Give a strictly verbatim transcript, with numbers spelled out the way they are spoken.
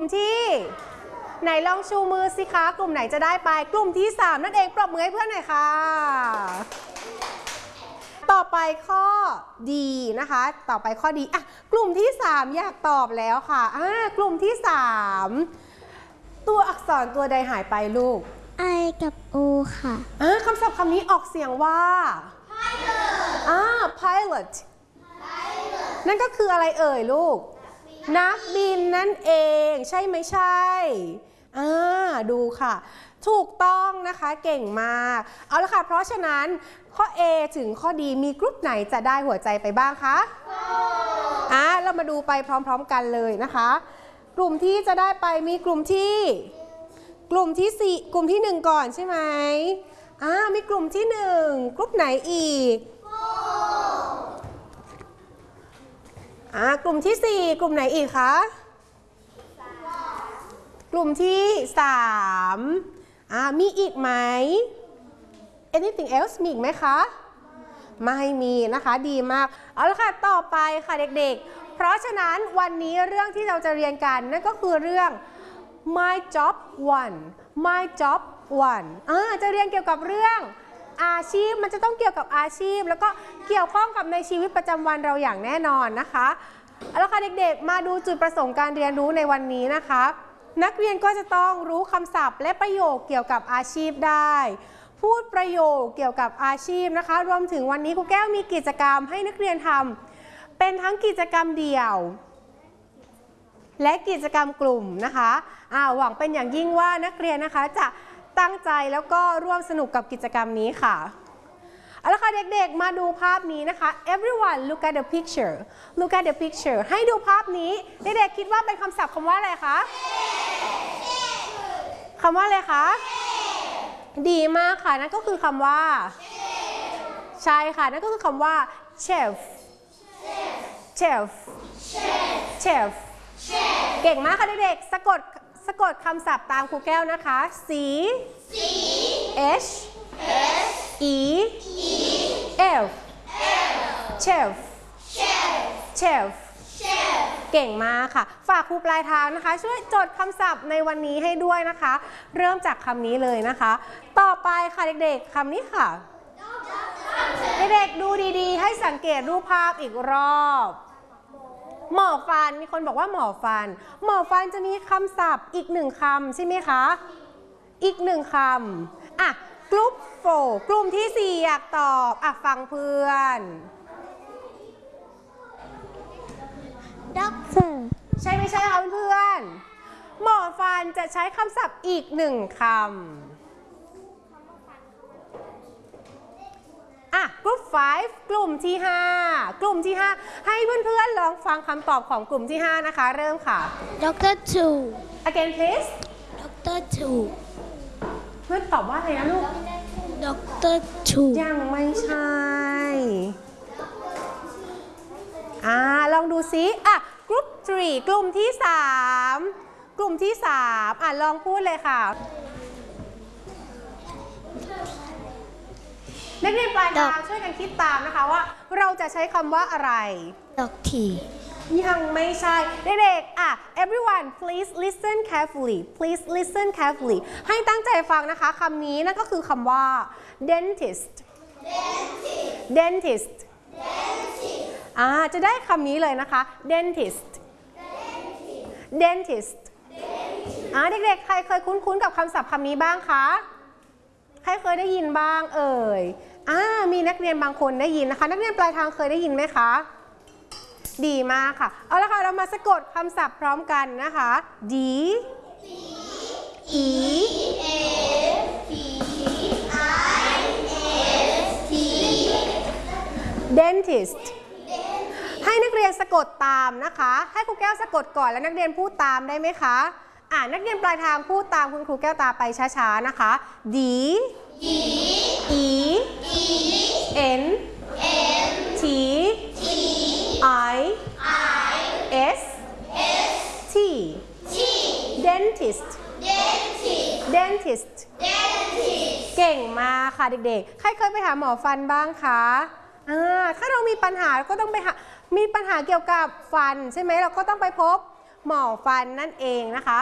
ที่ไหนลองชูมือสิคะกลุ่มไหนจะได้ไปกลุ่มที่สามนั่นเองปรบมือให้เพื่อนหน่อยค่ะต่อไปข้อดีนะคะต่อไปข้อดีอ่ะกลุ่มที่สามอยากตอบแล้วค่ะอ่ากลุ่มที่สามตัวอักษรตัวใดหายไปลูก I กับ O ค่ะอ่าคำศัพท์คำนี้ออกเสียงว่า pilot อ่า pilot นั่นก็คืออะไรเอ่ยลูกนักบินนั่นเองใช่ไม่ใช่อ่าดูค่ะถูกต้องนะคะเก่งมากเอาละค่ะเพราะฉะนั้นข้อ A ถึงข้อ D มีกรุ๊ปไหนจะได้หัวใจไปบ้างคะอ่าเรามาดูไปพร้อมๆกันเลยนะคะกลุ่มที่จะได้ไปมีกลุ่มที่กลุ่มที่สี่กลุ่มที่หนึ่งก่อนใช่ไหมอ่ามีกลุ่มที่หนึ่งกลุ่มไหนอีกอ่ากลุ่มที่สี่กลุ่มไหนอีกคะกลุ่มที่สามอ่ามีอีกไหม anything else มีอีกไหมคะไม่มีนะคะดีมากเอาละค่ะต่อไปค่ะเด็กๆเพราะฉะนั้นวันนี้เรื่องที่เราจะเรียนกันนั่นก็คือเรื่อง my job one my job one อ่าจะเรียนเกี่ยวกับเรื่องอาชีพมันจะต้องเกี่ยวกับอาชีพแล้วก็เกี่ยวข้องกับในชีวิตประจำวันเราอย่างแน่นอนนะคะเอาละค่ะเด็กๆมาดูจุดประสงค์การเรียนรู้ในวันนี้นะคะนักเรียนก็จะต้องรู้คำศัพท์และประโยคเกี่ยวกับอาชีพได้พูดประโยคเกี่ยวกับอาชีพนะคะรวมถึงวันนี้ครูแก้วมีกิจกรรมให้นักเรียนทำเป็นทั้งกิจกรรมเดี่ยวและกิจกรรมกลุ่มนะคะอ่าหวังเป็นอย่างยิ่งว่านักเรียนนะคะจะตั้งใจแล้วก็ร่วมสนุกกับกิจกรรมนี้ค่ะเอาละค่ะเด็กๆมาดูภาพนี้นะคะ everyone look at the picture look at the picture ให้ดูภาพนี้เด็กๆคิดว่าเป็นคำศัพท์คำว่าอะไรคะคำว่าอะไรคะดีมากค่ะนั่นก็คือคำว่าใช่ค่ะนั่นก็คือคำว่า chef chef chef เก่งมากค่ะเด็กๆสะกดสะกดคำศัพท์ตามครูแก้วนะคะ C H E F chef chef เก่งมากค่ะฝากครูปลายทางนะคะช่วยจดคำศัพท์ในวันนี้ให้ด้วยนะคะเริ่มจากคำนี้เลยนะคะต่อไปค่ะเด็กๆคำนี้ค่ะเด็กๆดูดีๆให้สังเกตรูปภาพอีกรอบหมอฟันมีคนบอกว่าหมอฟันหมอฟันจะมีคำศัพท์อีกหนึ่งคำใช่ไหมคะอีกหนึ่งคำอ่ะกลุ่มโฟกลุ่มที่สี่อยากตอบอ่ะฟังเพื่อนด็อกเตอร์ใช่ไม่ใช่คะเพื่อนหมอฟันจะใช้คำศัพท์อีกหนึ่งคำอ่ะกลุ่มห้ากลุ่มที่ห้ากลุ่มที่ห้าให้เพื่อนๆลองฟังคำตอบของกลุ่มที่ห้านะคะเริ่มค่ะด็อกเตอร์ ทู again please ด็อกเตอร์ ทูเพื่อนตอบว่าอะไรนะลูกด็อกเตอร์ ทูยังไม่ใช่อ่าลองดูซิอ่ะกลุ่มสามกลุ่มที่สามกลุ่มที่สามอ่ะลองพูดเลยค่ะนักเรียนปลายทางช่วยกันคิดตามนะคะว่าเราจะใช้คำว่าอะไรด็อกทียังไม่ใช่เด็กๆอ่ะ everyone please listen carefully please listen carefully ให้ตั้งใจฟังนะคะคำนี้นั่นก็คือคำว่า dentist dentist อ่าจะได้คำนี้เลยนะคะ dentist dentist อ่าเด็กๆใครเคยคุ้นๆกับคำศัพท์คำนี้บ้างคะใครเคยได้ยินบ้างเอ่ยอ่ามีนักเรียนบางคนได้ยินนะคะนักเรียนปลายทางเคยได้ยินไหมคะดีมากค่ะเอาละค่ะเรามาสะกดคำศัพท์พร้อมกันนะคะ D E N T I S T dentist ให้นักเรียนสะกดตามนะคะให้ครูแก้วสะกดก่อนแล้วนักเรียนพูดตามได้ไหมคะอ่านักเรียนปลายทางพูดตามคุณครูแก้วตาไปช้าๆนะคะ D E N T I S T dentist dentist เก่งมากค่ะเด็กๆใครเคยไปหาหมอฟันบ้างคะอ่าถ้าเรามีปัญหาก็ต้องไปหามีปัญหาเกี่ยวกับฟันใช่ไหมเราก็ต้องไปพบหมอฟันนั่นเองนะคะ